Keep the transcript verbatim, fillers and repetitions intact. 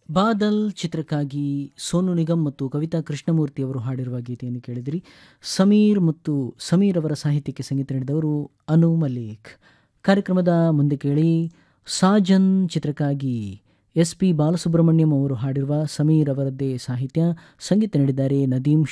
ಬಾದಲ್ ಚಿತ್ರಕ್ಕಾಗಿ ಸೋನು ನಿಗಮ್ ಮತ್ತು ಕವಿತಾ ಕೃಷ್ಣಮೂರ್ತಿ ಅವರು ಹಾಡಿರುವ ಗೀತೆಯನ್ನು ಕೇಳಿದಿರಿ. ಸಮೀರ್ ಮತ್ತು ಸಮೀರ್ ಅವರ ಸಾಹಿತ್ಯಕ್ಕೆ ಸಂಗೀತ ನೀಡಿದವರು ಅನು ಮಲ್ಲಿಕ್. ಕಾರ್ಯಕ್ರಮದ ಮುಂದೆ ಕೇಳಿ ಸಾಜನ್ ಚಿತ್ರಕ್ಕಾಗಿ ಎಸ್ ಪಿ ಬಾಲಸುಬ್ರಹ್ಮಣ್ಯಂ ಅವರು ಹಾಡಿರುವ ಸಮೀರ್ ಅವರದ್ದೇ ಸಾಹಿತ್ಯ, ಸಂಗೀತ ನೀಡಿದ್ದಾರೆ ನದೀಮ್